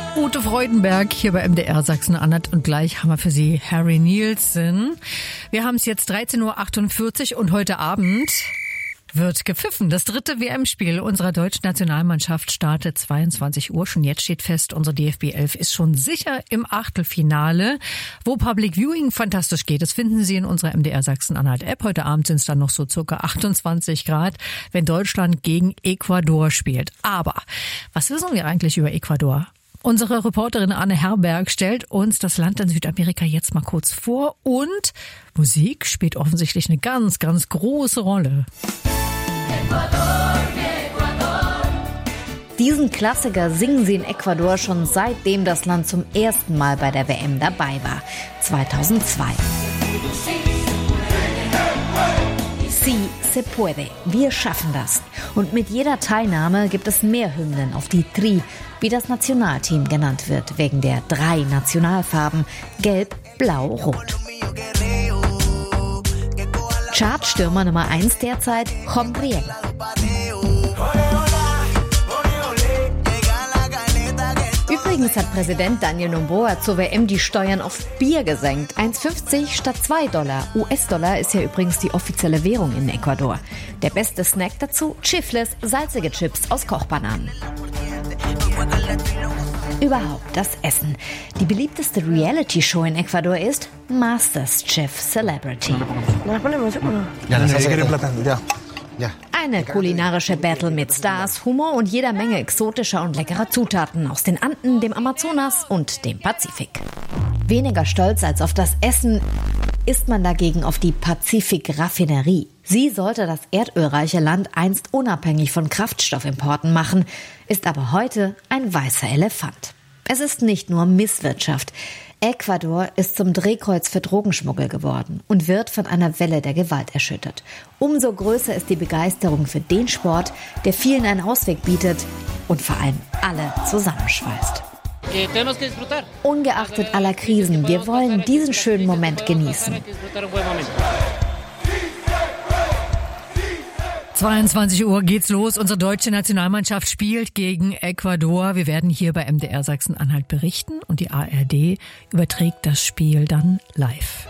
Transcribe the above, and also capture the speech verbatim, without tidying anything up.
Ute Freudenberg hier bei M D R Sachsen-Anhalt und gleich haben wir für Sie Harry Nielsen. Wir haben es jetzt dreizehn Uhr achtundvierzig und heute Abend wird gepfiffen. Das dritte W M-Spiel unserer deutschen Nationalmannschaft startet zweiundzwanzig Uhr. Schon jetzt steht fest, unsere D F B elf ist schon sicher im Achtelfinale. Wo Public Viewing fantastisch geht, das finden Sie in unserer M D R Sachsen-Anhalt-App. Heute Abend sind es dann noch so circa achtundzwanzig Grad, wenn Deutschland gegen Ecuador spielt. Aber was wissen wir eigentlich über Ecuador? Unsere Reporterin Anne Herberg stellt uns das Land in Südamerika jetzt mal kurz vor und Musik spielt offensichtlich eine ganz, ganz große Rolle. Ecuador, Ecuador. Diesen Klassiker singen sie in Ecuador schon seitdem das Land zum ersten Mal bei der W M dabei war, zweitausendzwei. Sí se puede, wir schaffen das. Und mit jeder Teilnahme gibt es mehr Hymnen auf die Tri, wie das Nationalteam genannt wird, wegen der drei Nationalfarben Gelb, Blau, Rot. Chartstürmer Nummer eins derzeit, Hombriel. Übrigens hat Präsident Daniel Noboa zur W M die Steuern auf Bier gesenkt. eins fünfzig statt zwei Dollar. U S-Dollar ist ja übrigens die offizielle Währung in Ecuador. Der beste Snack dazu? Chifles, salzige Chips aus Kochbananen. Überhaupt das Essen. Die beliebteste Reality-Show in Ecuador ist MasterChef Celebrity. Eine kulinarische Battle mit Stars, Humor und jeder Menge exotischer und leckerer Zutaten aus den Anden, dem Amazonas und dem Pazifik. Weniger stolz als auf das Essen ist man dagegen auf die Pazifik-Raffinerie. Sie sollte das erdölreiche Land einst unabhängig von Kraftstoffimporten machen, ist aber heute ein weißer Elefant. Es ist nicht nur Misswirtschaft. Ecuador ist zum Drehkreuz für Drogenschmuggel geworden und wird von einer Welle der Gewalt erschüttert. Umso größer ist die Begeisterung für den Sport, der vielen einen Ausweg bietet und vor allem alle zusammenschweißt. Ungeachtet aller Krisen, wir wollen diesen schönen Moment genießen. zweiundzwanzig Uhr geht's los. Unsere deutsche Nationalmannschaft spielt gegen Ecuador. Wir werden hier bei M D R Sachsen-Anhalt berichten und die A R D überträgt das Spiel dann live.